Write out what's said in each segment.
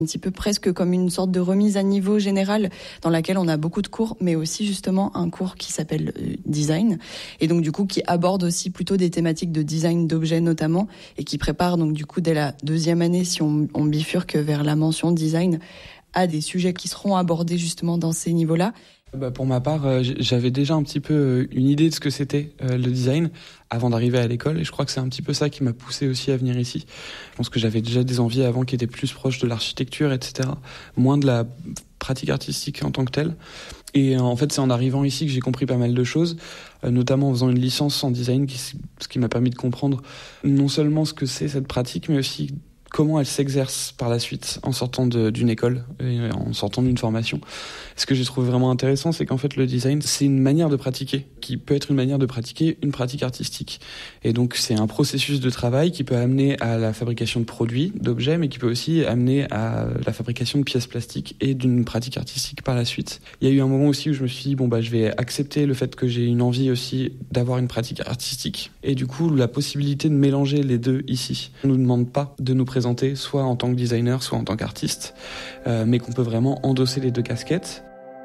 Un petit peu presque comme une sorte de remise à niveau général dans laquelle on a beaucoup de cours, mais aussi justement un cours qui s'appelle design et donc du coup qui aborde aussi plutôt des thématiques de design d'objets notamment et qui prépare donc du coup dès la deuxième année, si on bifurque vers la mention design, à des sujets qui seront abordés justement dans ces niveaux-là. Pour ma part, j'avais déjà un petit peu une idée de ce que c'était le design avant d'arriver à l'école, et je crois que c'est un petit peu ça qui m'a poussé aussi à venir ici. Je pense que j'avais déjà des envies avant qui étaient plus proches de l'architecture, etc., moins de la pratique artistique en tant que telle. Et en fait, c'est en arrivant ici que j'ai compris pas mal de choses, notamment en faisant une licence en design, ce qui m'a permis de comprendre non seulement ce que c'est cette pratique, mais aussi comment elle s'exerce par la suite en sortant d'une école et en sortant d'une formation. Ce que j'ai trouvé vraiment intéressant, c'est qu'en fait le design, c'est une manière de pratiquer, qui peut être une manière de pratiquer une pratique artistique. Et donc c'est un processus de travail qui peut amener à la fabrication de produits, d'objets, mais qui peut aussi amener à la fabrication de pièces plastiques et d'une pratique artistique par la suite. Il y a eu un moment aussi où je me suis dit, je vais accepter le fait que j'ai une envie aussi d'avoir une pratique artistique. Et du coup, la possibilité de mélanger les deux ici. On ne nous demande pas de nous présenter soit en tant que designer, soit en tant qu'artiste, mais qu'on peut vraiment endosser les deux casquettes.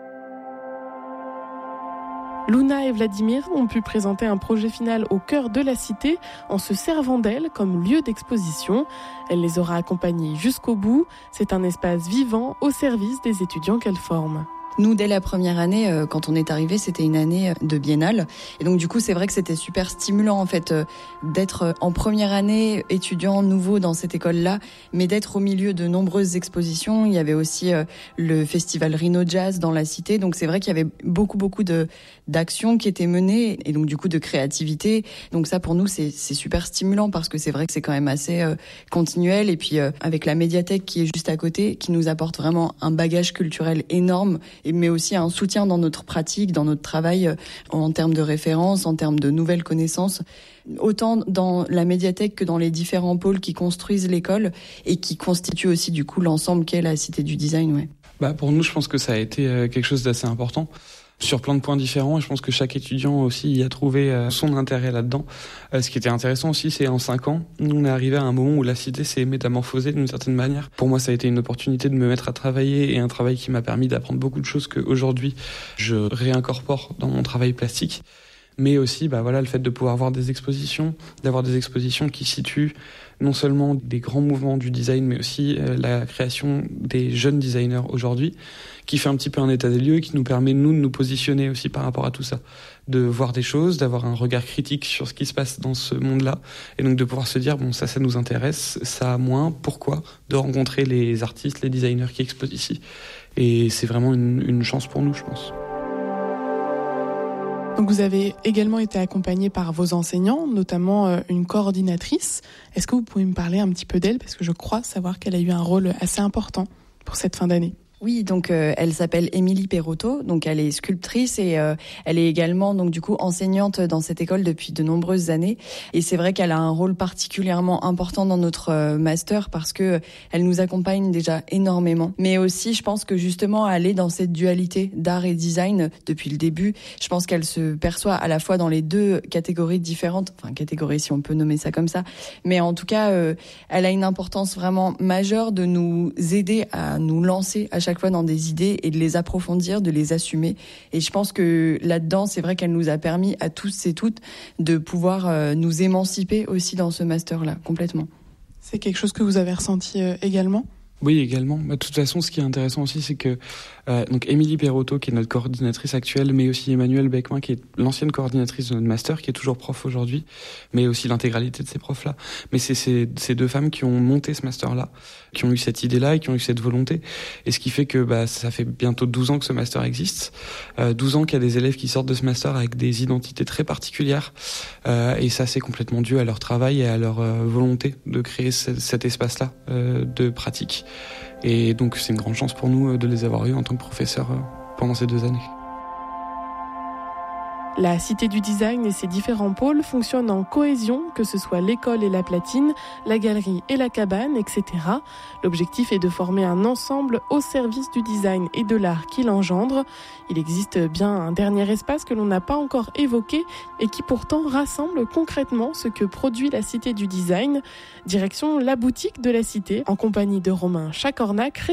Luna et Vladimir ont pu présenter un projet final au cœur de la cité en se servant d'elle comme lieu d'exposition. Elle les aura accompagnés jusqu'au bout. C'est un espace vivant au service des étudiants qu'elle forme. Nous, dès la première année, quand on est arrivé, c'était une année de biennale. Et donc, du coup, c'est vrai que c'était super stimulant, en fait, d'être en première année étudiant nouveau dans cette école-là, mais d'être au milieu de nombreuses expositions. Il y avait aussi le festival Rhino Jazz dans la cité. Donc, c'est vrai qu'il y avait beaucoup d'actions qui étaient menées et donc, du coup, de créativité. Donc, ça, pour nous, c'est super stimulant parce que c'est vrai que c'est quand même assez continuel. Et puis, avec la médiathèque qui est juste à côté, qui nous apporte vraiment un bagage culturel énorme, mais aussi un soutien dans notre pratique, dans notre travail, en termes de références, en termes de nouvelles connaissances, autant dans la médiathèque que dans les différents pôles qui construisent l'école et qui constituent aussi du coup l'ensemble qu'est la Cité du Design. Ouais. Pour nous, je pense que ça a été quelque chose d'assez important. Sur plein de points différents, et je pense que chaque étudiant aussi y a trouvé son intérêt là-dedans. Ce qui était intéressant aussi, c'est en 5 ans, nous on est arrivé à un moment où la cité s'est métamorphosée d'une certaine manière. Pour moi, ça a été une opportunité de me mettre à travailler, et un travail qui m'a permis d'apprendre beaucoup de choses qu'aujourd'hui je réincorpore dans mon travail plastique. Mais aussi, le fait de pouvoir avoir des expositions, d'avoir des expositions qui situent non seulement des grands mouvements du design, mais aussi la création des jeunes designers aujourd'hui, qui fait un petit peu un état des lieux et qui nous permet, nous, de nous positionner aussi par rapport à tout ça. De voir des choses, d'avoir un regard critique sur ce qui se passe dans ce monde-là, et donc de pouvoir se dire, ça nous intéresse, ça moins, pourquoi ? De rencontrer les artistes, les designers qui exposent ici. Et c'est vraiment une chance pour nous, je pense. Donc vous avez également été accompagné par vos enseignants, notamment une coordinatrice. Est-ce que vous pouvez me parler un petit peu d'elle ? Parce que je crois savoir qu'elle a eu un rôle assez important pour cette fin d'année. Oui, donc elle s'appelle Émilie Perotto, donc elle est sculptrice et elle est également donc du coup enseignante dans cette école depuis de nombreuses années. Et c'est vrai qu'elle a un rôle particulièrement important dans notre master parce que elle nous accompagne déjà énormément. Mais aussi, je pense que justement, elle est dans cette dualité d'art et design depuis le début. Je pense qu'elle se perçoit à la fois dans les deux catégories différentes, enfin catégories si on peut nommer ça comme ça. Mais en tout cas, elle a une importance vraiment majeure de nous aider à nous lancer à chaque fois dans des idées et de les approfondir, de les assumer. Et je pense que là-dedans, c'est vrai qu'elle nous a permis à tous et toutes de pouvoir nous émanciper aussi dans ce master-là, complètement. C'est quelque chose que vous avez ressenti également ? Oui, également. De toute façon, ce qui est intéressant aussi, c'est que donc Émilie Perotto, qui est notre coordinatrice actuelle, mais aussi Emmanuelle Beckman, qui est l'ancienne coordinatrice de notre master, qui est toujours prof aujourd'hui, mais aussi l'intégralité de ces profs-là. Mais c'est ces deux femmes qui ont monté ce master-là, qui ont eu cette idée-là et qui ont eu cette volonté. Et ce qui fait que ça fait bientôt 12 ans que ce master existe. 12 ans qu'il y a des élèves qui sortent de ce master avec des identités très particulières. Et ça, c'est complètement dû à leur travail et à leur volonté de créer cet espace-là de pratique. Et donc c'est une grande chance pour nous de les avoir eus en tant que professeurs pendant ces 2 années. La Cité du Design et ses différents pôles fonctionnent en cohésion, que ce soit l'école et la platine, la galerie et la cabane, etc. L'objectif est de former un ensemble au service du design et de l'art qu'il engendre. Il existe bien un dernier espace que l'on n'a pas encore évoqué et qui pourtant rassemble concrètement ce que produit la Cité du Design. Direction la boutique de la Cité, en compagnie de Romain Chacornac,